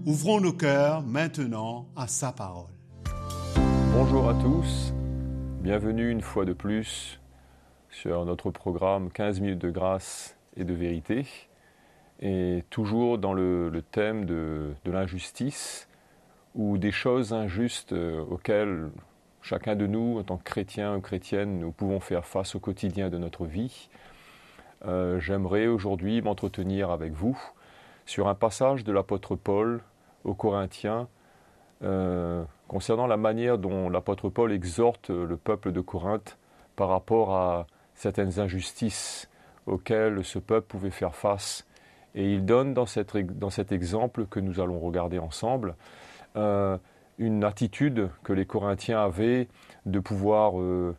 Ouvrons nos cœurs maintenant à sa parole. Bonjour à tous, bienvenue une fois de plus sur notre programme 15 minutes de grâce et de vérité, et toujours dans le thème de l'injustice ou des choses injustes auxquelles chacun de nous, en tant que chrétien ou chrétienne, nous pouvons faire face au quotidien de notre vie. J'aimerais aujourd'hui m'entretenir avec vous sur un passage de l'apôtre Paul aux Corinthiens concernant la manière dont l'apôtre Paul exhorte le peuple de Corinthe par rapport à certaines injustices auxquelles ce peuple pouvait faire face. Et il donne dans cet exemple que nous allons regarder ensemble une attitude que les Corinthiens avaient de pouvoir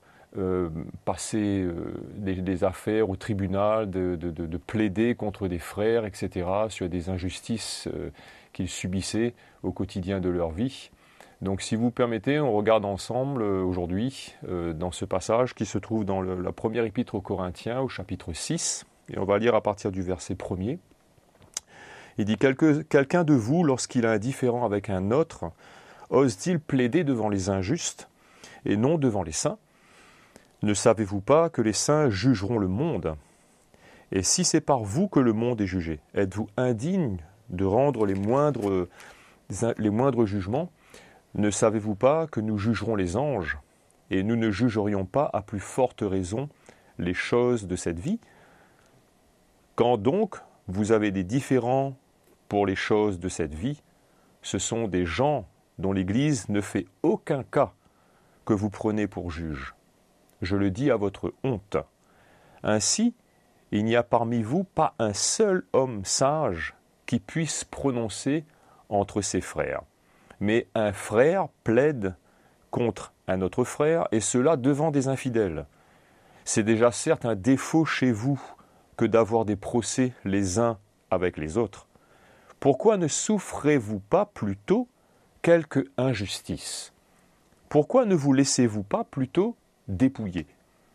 passer des affaires au tribunal, de plaider contre des frères, etc., sur des injustices qu'ils subissaient au quotidien de leur vie. Donc si vous permettez, on regarde ensemble aujourd'hui dans ce passage qui se trouve dans la première épître aux Corinthiens, au chapitre 6, et on va lire à partir du verset 1er. Il dit « Quelqu'un de vous, lorsqu'il a un différend avec un autre, ose-t-il plaider devant les injustes et non devant les saints ? Ne savez-vous pas que les saints jugeront le monde ? Et si c'est par vous que le monde est jugé, êtes-vous indigne de rendre les moindres jugements ? Ne savez-vous pas que nous jugerons les anges ? Et nous ne jugerions pas à plus forte raison les choses de cette vie ? Quand donc vous avez des différends pour les choses de cette vie, ce sont des gens dont l'Église ne fait aucun cas que vous prenez pour juges. Je le dis à votre honte. Ainsi, il n'y a parmi vous pas un seul homme sage qui puisse prononcer entre ses frères. Mais un frère plaide contre un autre frère, et cela devant des infidèles. C'est déjà certes un défaut chez vous que d'avoir des procès les uns avec les autres. Pourquoi ne souffrez-vous pas plutôt quelque injustice ? Pourquoi ne vous laissez-vous pas plutôt dépouiller ?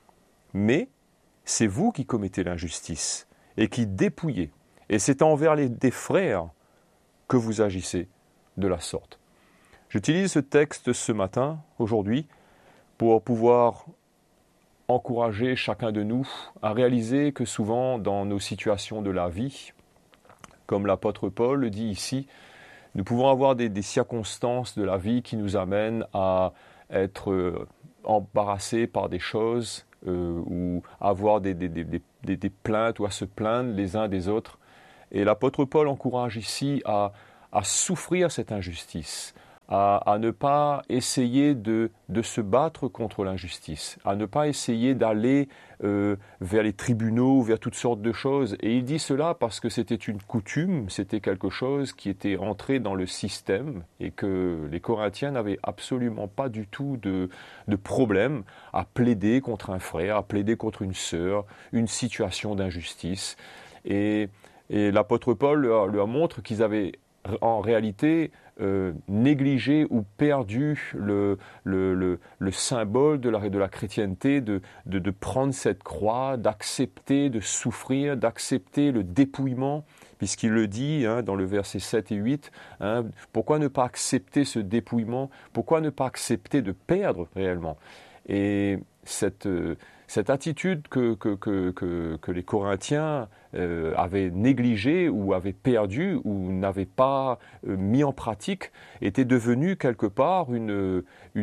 Mais c'est vous qui commettez l'injustice et qui dépouillez. Et c'est envers des frères que vous agissez de la sorte. J'utilise ce texte ce matin, aujourd'hui, pour pouvoir encourager chacun de nous à réaliser que souvent dans nos situations de la vie, comme l'apôtre Paul le dit ici, nous pouvons avoir des circonstances de la vie qui nous amènent à être embarrassés par des choses ou avoir des plaintes ou à se plaindre les uns des autres. Et l'apôtre Paul encourage ici à souffrir cette injustice, à ne pas essayer de se battre contre l'injustice, à ne pas essayer d'aller vers les tribunaux, vers toutes sortes de choses. Et il dit cela parce que c'était une coutume, c'était quelque chose qui était entré dans le système et que les Corinthiens n'avaient absolument pas du tout de problème à plaider contre un frère, à plaider contre une sœur, une situation d'injustice. Et l'apôtre Paul leur montre qu'ils avaient en réalité négligé ou perdu le symbole de la chrétienté, de prendre cette croix, d'accepter de souffrir, d'accepter le dépouillement, puisqu'il le dit dans le verset 7 et 8, pourquoi ne pas accepter ce dépouillement, pourquoi ne pas accepter de perdre réellement ? Et cette attitude que les Corinthiens avaient négligée ou avaient perdue ou n'avaient pas mis en pratique était devenue quelque part une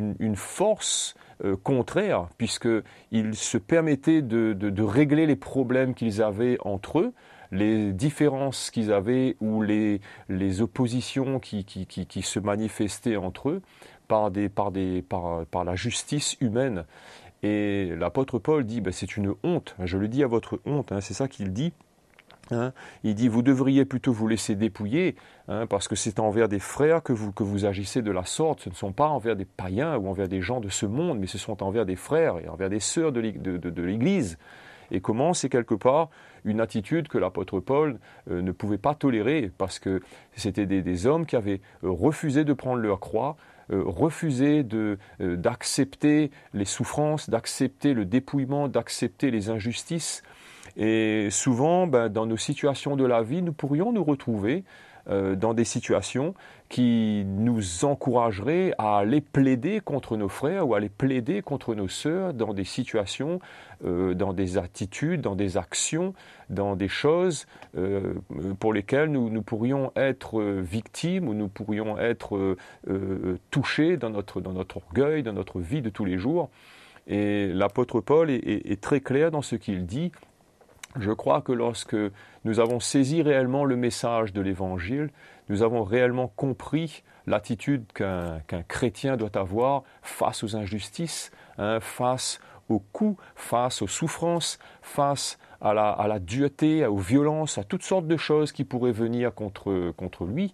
force contraire, puisqu'ils se permettaient de régler les problèmes qu'ils avaient entre eux, les différences qu'ils avaient ou les oppositions qui se manifestaient entre eux par la justice humaine. Et l'apôtre Paul dit, c'est une honte, je le dis à votre honte, c'est ça qu'il dit. Il dit, vous devriez plutôt vous laisser dépouiller, parce que c'est envers des frères que vous agissez de la sorte. Ce ne sont pas envers des païens ou envers des gens de ce monde, mais ce sont envers des frères et envers des sœurs de l'Église. Et comment c'est quelque part une attitude que l'apôtre Paul ne pouvait pas tolérer, parce que c'était des hommes qui avaient refusé de prendre leur croix, refusé d'accepter les souffrances, d'accepter le dépouillement, d'accepter les injustices. Et souvent, dans nos situations de la vie, nous pourrions nous retrouver dans des situations qui nous encourageraient à aller plaider contre nos frères ou à aller plaider contre nos sœurs dans des situations, dans des attitudes, dans des actions, dans des choses pour lesquelles nous pourrions être victimes ou nous pourrions être touchés dans notre orgueil, dans notre vie de tous les jours. Et l'apôtre Paul est très clair dans ce qu'il dit. Je crois que lorsque nous avons saisi réellement le message de l'Évangile, nous avons réellement compris l'attitude qu'un chrétien doit avoir face aux injustices, face aux coups, face aux souffrances, face à la dureté, aux violences, à toutes sortes de choses qui pourraient venir contre lui.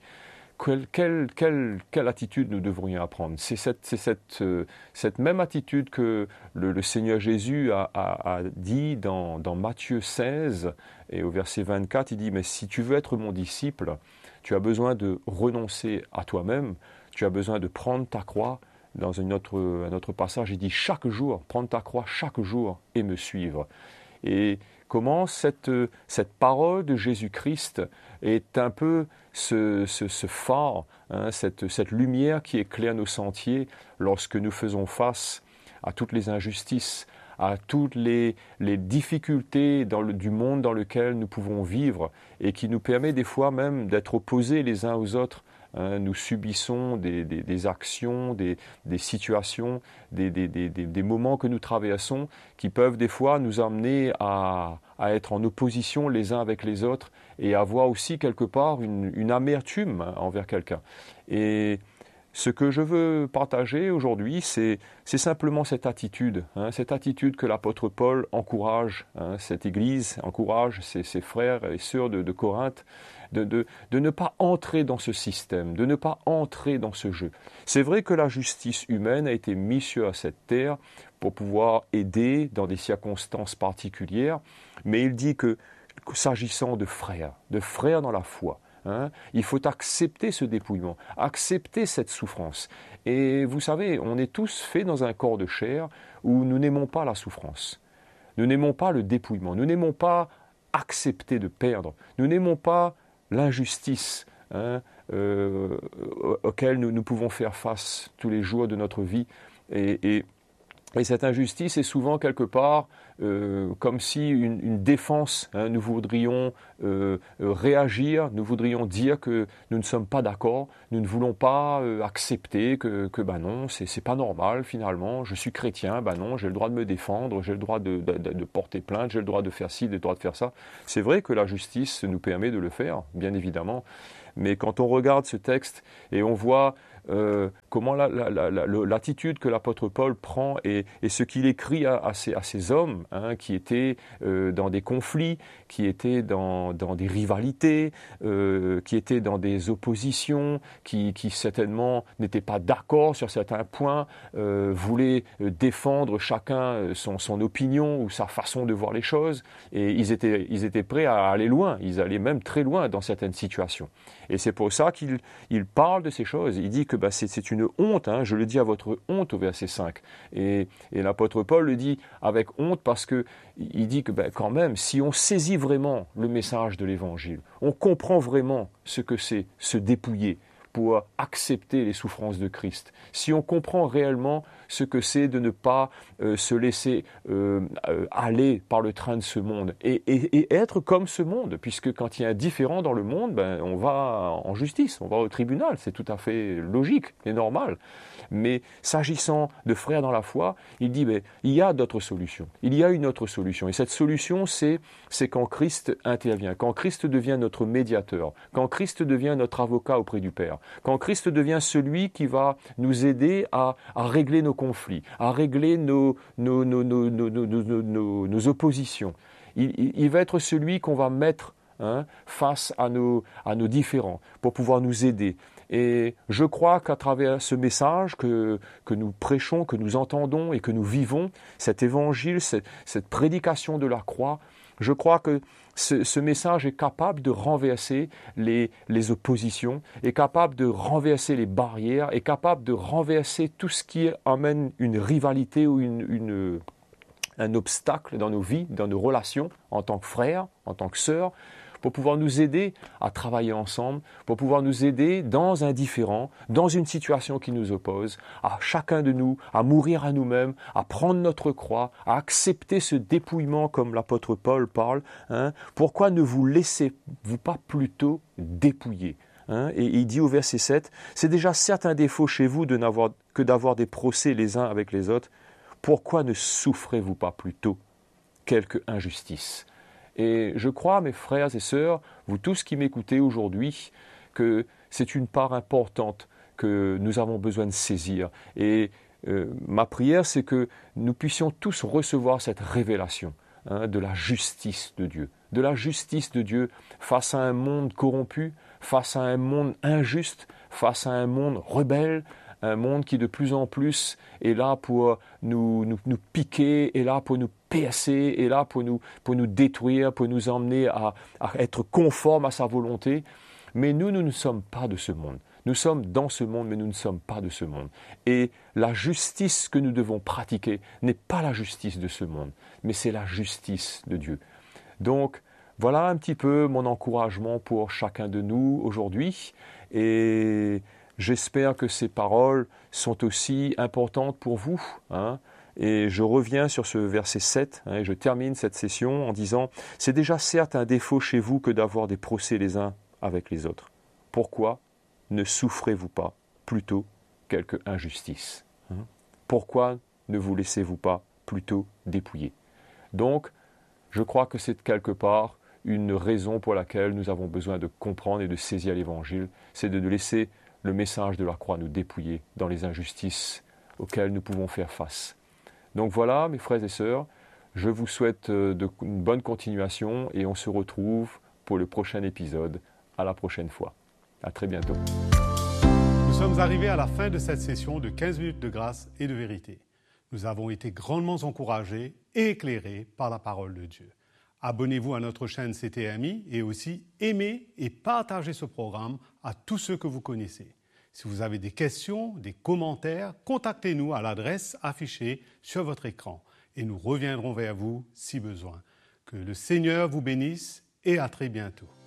Quelle attitude nous devrions apprendre? C'est cette même attitude que le Seigneur Jésus a dit dans Matthieu 16 et au verset 24, il dit « Mais si tu veux être mon disciple, tu as besoin de renoncer à toi-même, tu as besoin de prendre ta croix. » Dans un autre passage, il dit « Chaque jour, prendre ta croix chaque jour et me suivre. » Et comment cette parole de Jésus-Christ est un peu ce phare, cette lumière qui éclaire nos sentiers lorsque nous faisons face à toutes les injustices, à toutes les difficultés du monde dans lequel nous pouvons vivre et qui nous permet des fois même d'être opposés les uns aux autres. Nous subissons des actions, des situations, des moments que nous traversons qui peuvent des fois nous amener à être en opposition les uns avec les autres et avoir aussi quelque part une amertume envers quelqu'un. Et ce que je veux partager aujourd'hui, c'est simplement cette attitude que l'apôtre Paul encourage, cette Église encourage ses frères et sœurs de Corinthe, de ne pas entrer dans ce système, de ne pas entrer dans ce jeu. C'est vrai que la justice humaine a été mise sur cette terre pour pouvoir aider dans des circonstances particulières, mais il dit que s'agissant de frères dans la foi, il faut accepter ce dépouillement, accepter cette souffrance. Et vous savez, on est tous faits dans un corps de chair où nous n'aimons pas la souffrance. Nous n'aimons pas le dépouillement. Nous n'aimons pas accepter de perdre. Nous n'aimons pas l'injustice auquel nous pouvons faire face tous les jours de notre vie. Et cette injustice est souvent quelque part comme si une défense, nous voudrions réagir, nous voudrions dire que nous ne sommes pas d'accord, nous ne voulons pas accepter que non, c'est pas normal finalement, je suis chrétien, non, j'ai le droit de me défendre, j'ai le droit de porter plainte, j'ai le droit de faire ci, j'ai le droit de faire ça. C'est vrai que la justice nous permet de le faire, bien évidemment, mais quand on regarde ce texte et on voit comment l'attitude que l'apôtre Paul prend et ce qu'il écrit à ces hommes qui étaient dans des conflits, qui étaient dans des rivalités, qui étaient dans des oppositions, qui certainement n'étaient pas d'accord sur certains points, voulaient défendre chacun son opinion ou sa façon de voir les choses, et ils étaient prêts à aller loin, ils allaient même très loin dans certaines situations. Et c'est pour ça qu'il parle de ces choses. Il dit que c'est une honte, je le dis à votre honte au verset 5. Et l'apôtre Paul le dit avec honte parce qu'il dit que quand même, si on saisit vraiment le message de l'Évangile, on comprend vraiment ce que c'est se dépouiller pour accepter les souffrances de Christ. Si on comprend réellement ce que c'est de ne pas se laisser aller par le train de ce monde et être comme ce monde, puisque quand il y a un différend dans le monde, on va en justice, on va au tribunal, c'est tout à fait logique et normal. Mais s'agissant de frères dans la foi, il dit il y a d'autres solutions, il y a une autre solution, et cette solution c'est quand Christ intervient, quand Christ devient notre médiateur, quand Christ devient notre avocat auprès du Père, quand Christ devient celui qui va nous aider à régler nos conflits, à régler nos oppositions. Il va être celui qu'on va mettre face à nos différends pour pouvoir nous aider. Et je crois qu'à travers ce message que nous prêchons, que nous entendons et que nous vivons, cet évangile, cette prédication de la croix, je crois que ce message est capable de renverser les oppositions, est capable de renverser les barrières, est capable de renverser tout ce qui amène une rivalité ou un obstacle dans nos vies, dans nos relations, en tant que frères, en tant que sœurs, pour pouvoir nous aider à travailler ensemble, pour pouvoir nous aider dans un différend, dans une situation qui nous oppose, à chacun de nous, à mourir à nous-mêmes, à prendre notre croix, à accepter ce dépouillement comme l'apôtre Paul parle. Pourquoi ne vous laissez-vous pas plutôt dépouiller ? Et il dit au verset 7, « C'est déjà certes un défaut chez vous que d'avoir des procès les uns avec les autres. Pourquoi ne souffrez-vous pas plutôt quelque injustice ?» Et je crois, mes frères et sœurs, vous tous qui m'écoutez aujourd'hui, que c'est une part importante que nous avons besoin de saisir. Et ma prière, c'est que nous puissions tous recevoir cette révélation de la justice de Dieu. De la justice de Dieu face à un monde corrompu, face à un monde injuste, face à un monde rebelle, un monde qui de plus en plus est là pour nous piquer, est là pour nous percer, est là pour nous détruire, pour nous emmener à être conformes à sa volonté. Mais nous ne sommes pas de ce monde. Nous sommes dans ce monde, mais nous ne sommes pas de ce monde. Et la justice que nous devons pratiquer n'est pas la justice de ce monde, mais c'est la justice de Dieu. Donc, voilà un petit peu mon encouragement pour chacun de nous aujourd'hui. Et j'espère que ces paroles sont aussi importantes pour vous. Et je reviens sur ce verset 7, et je termine cette session en disant « C'est déjà certes un défaut chez vous que d'avoir des procès les uns avec les autres. Pourquoi ne souffrez-vous pas plutôt quelque injustice ? Pourquoi ne vous laissez-vous pas plutôt dépouiller ?» Donc, je crois que c'est quelque part une raison pour laquelle nous avons besoin de comprendre et de saisir l'Évangile, c'est de laisser le message de la croix nous dépouiller dans les injustices auxquelles nous pouvons faire face. Donc voilà, mes frères et sœurs, je vous souhaite une bonne continuation et on se retrouve pour le prochain épisode. À la prochaine fois. À très bientôt. Nous sommes arrivés à la fin de cette session de 15 minutes de grâce et de vérité. Nous avons été grandement encouragés et éclairés par la parole de Dieu. Abonnez-vous à notre chaîne CTMI et aussi aimez et partagez ce programme à tous ceux que vous connaissez. Si vous avez des questions, des commentaires, contactez-nous à l'adresse affichée sur votre écran et nous reviendrons vers vous si besoin. Que le Seigneur vous bénisse et à très bientôt.